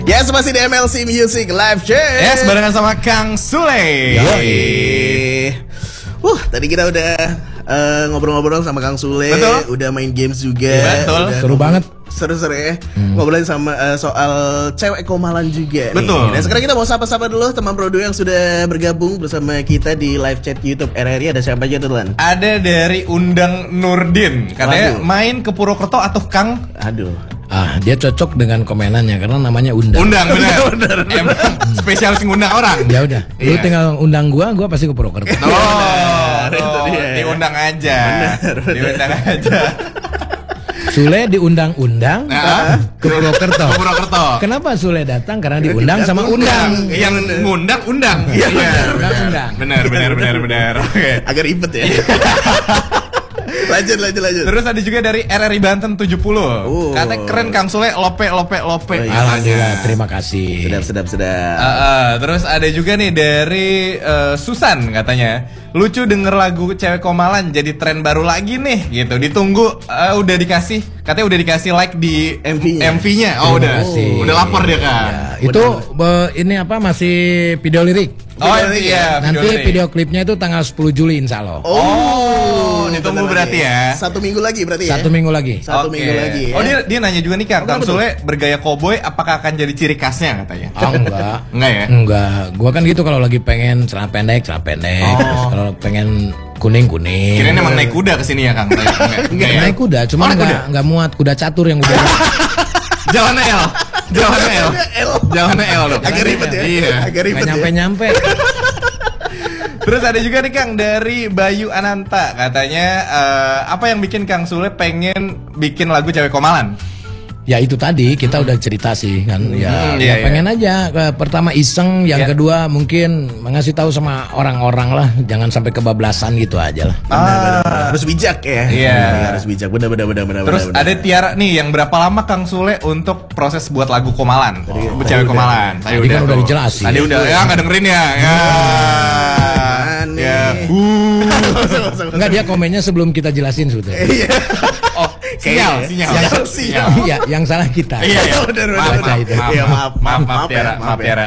Yes, masih di MLC Music Live Chat. Yes, barengan sama Kang Sule. Tadi kita udah ngobrol-ngobrol sama Kang Sule. Betul. Udah main games juga. Betul. Seru banget. Seru-seru ya. Ngobrolin sama soal cewek komalan juga. Betul. Nih. Nah, sekarang kita mau sapa-sapa dulu teman Produ yang sudah bergabung bersama kita di live chat YouTube RRI. Ada siapa aja tuh, Lan? Ada dari Undang Nurdin. Katanya main ke Purwokerto atau Kang? Aduh. Dia cocok dengan komenannya karena namanya Undang. Undang, benar. Emang spesialis ngundang orang. Ya udah, lu tinggal undang gua pasti ke Purwokerto. Diundang aja. Diundang aja. Sule diundang-undang ke Purwokerto. Ke Purwokerto. Kenapa Sule datang? Karena diundang sama undang. Yang ngundang undang. Iya. Undang. Benar. Oke. Agak ribet ya. Lanjut. Terus ada juga dari RRI Banten 70. Katanya keren Kang Sule, lope. Alhamdulillah, terima kasih. Sedap. Terus ada juga nih dari Susan katanya, lucu denger lagu Cewek Komalan jadi tren baru lagi nih gitu. Ditunggu udah dikasih like di MV-nya. Oh, udah lapor dia kan. Ya, itu ini apa masih video lirik. Iya. Nanti video klipnya itu tanggal 10 Juli insya Allah. Ditunggu berarti ya. 1 minggu lagi berarti ya. 1 minggu lagi. Satu minggu lagi. Oh, dia nanya juga nih Kang Sule bergaya koboi apakah akan jadi ciri khasnya katanya? Enggak. Enggak ya? Enggak. Gua kan gitu kalau lagi pengen celana pendek. Terus kalau pengen kuning. Kirain emang naik kuda kesini ya Kang? Enggak naik kuda, cuma enggak muat kuda catur yang udah. Jalannya L dong. Agak ribet ya. Iya. Agak ribet. Nyampe. Terus ada juga nih Kang dari Bayu Ananta katanya apa yang bikin Kang Sule pengen bikin lagu Cewek Komalan? Ya itu tadi kita udah cerita sih kan pengen aja pertama iseng, yang kedua mungkin mengasih tahu sama orang-orang lah jangan sampai kebablasan gitu aja lah. Harus bijak ya. Iya. Harus bijak. Benar. Terus ada Tiara nih yang berapa lama Kang Sule untuk proses buat lagu Komalan? Cewek Komalan. Tadi kan udah dijelasin. Tadi udah ya nggak dengerin ya. Enggak, dia komennya sebelum kita jelasin sebetulnya. Oh, sinyal. Iya, yang salah kita. Iya. Maaf Tiara.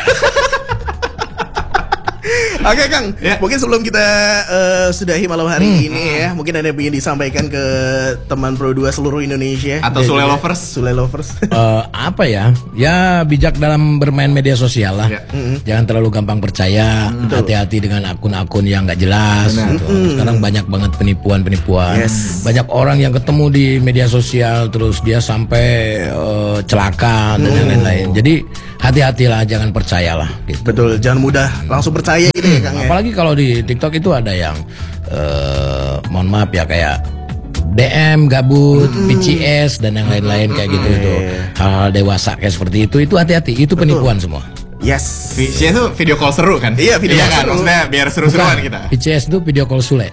Oke Kang, mungkin sebelum kita sudahi malam hari ini ya, mungkin ada yang ingin disampaikan ke teman Pro 2 seluruh Indonesia atau Sule Lovers. Apa ya? Ya bijak dalam bermain media sosial lah. Jangan terlalu gampang percaya. Hati-hati dengan akun-akun yang nggak jelas. Gitu. Sekarang banyak banget penipuan. Banyak orang yang ketemu di media sosial terus dia sampai celaka dan lain-lain. Jadi hati-hatilah, jangan percayalah. Gitu. Betul, jangan mudah langsung percaya gitu ya Kang ya. Apalagi kalau di TikTok itu ada yang mohon maaf ya kayak DM gabut, PCS dan yang lain-lain kayak gitu itu. Hal-hal dewasa kayak seperti itu hati-hati, itu penipuan semua. Yes. PCS itu video call seru kan? Iya, video call kan? seru. Maksudnya biar seru-seruan kita. PCS itu video call Sule.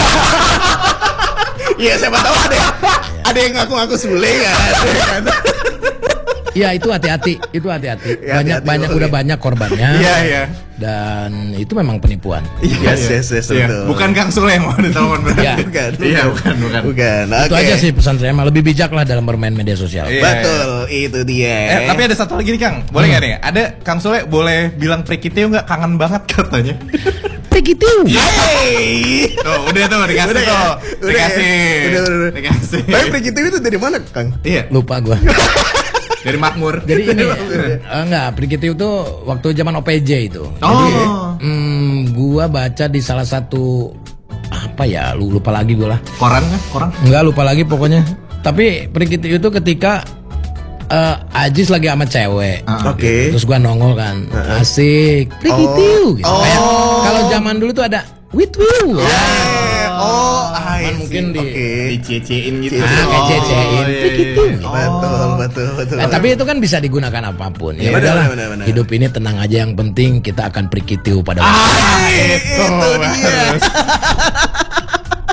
Iya, siapa tahu ada yang ngaku-ngaku Sule kan. Iya, itu hati-hati. Ya, Banyak korbannya. Iya. Dan itu memang penipuan. Yes, betul. Bukan Kang Sule yang mau ditelepon. Bukan. Itu aja sih pesan saya, lebih bijak lah dalam bermain media sosial. Betul, itu dia. Tapi ada satu lagi nih Kang, boleh nggak nih? Ada Kang Sule boleh bilang Prekitiu nggak, kangen banget katanya. Prekitiu. Yeay. Udah dikasih tuh. Dikasih. Tapi Prekitiu itu dari mana Kang? Iya. Lupa gua. Dari Makmur. Jadi ini enggak, Prekitiu itu waktu zaman OPJ itu. Jadi gua baca di salah satu apa ya, lupa lagi gua lah. Koran kan? Koran? Enggak, lupa lagi pokoknya. Tapi Prekitiu itu ketika Ajis lagi sama cewek. Oke. Terus gua nongol kan. Asik. Prekitiu gitu. Kayak kalau zaman dulu tuh ada with you. Mungkin dicecein gitu. Kayak cecein. Prekitiu. Betul. Tapi itu kan bisa digunakan apapun. Ya udahlah. Hidup ini tenang aja, yang penting kita akan Prekitiu pada waktu. Itu dia.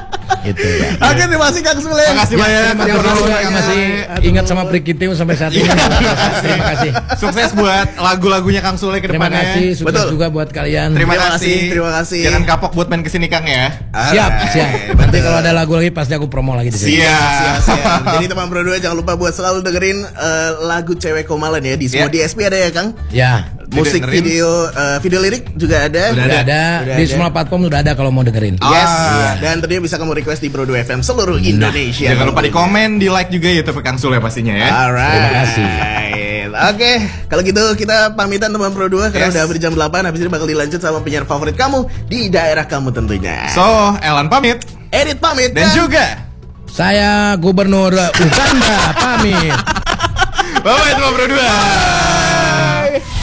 Itu. Oke, terima kasih Kang Sule. Makasih banyak. Terima kasih masih ingat sama Prikitim sampai saat ini. Terima kasih. Sukses buat lagu-lagunya Kang Sule ke Terima depannya. kasih, sukses Betul. juga buat kalian. Terima Terima kasih. kasih, terima kasih. Jangan kapok buat main kesini Kang ya. Siap. Nanti kalau ada lagu lagi pasti aku promo lagi di sini. Siap. Jadi teman Pro 2 jangan lupa buat selalu dengerin lagu Cewek Komalan ya di semua DSP ada ya Kang. Ya. Musik dengerin. video lirik juga ada. Udah ada. Di semua platform udah ada kalau mau dengerin. Yes. Ah. Dan tentunya bisa kamu request di Pro 2 FM seluruh Indonesia. Jangan lupa di komen, di like juga YouTube Kang Sule pastinya ya. Alright. Terima kasih. Oke, kalau gitu kita pamitan teman Pro 2 karena Yes. udah hampir jam 8. Habis ini bakal dilanjut sama penyiar favorit kamu di daerah kamu tentunya. So, Elan pamit Edit pamit dan kan? juga Saya Gubernur Uganda pamit. bye-bye teman Pro 2.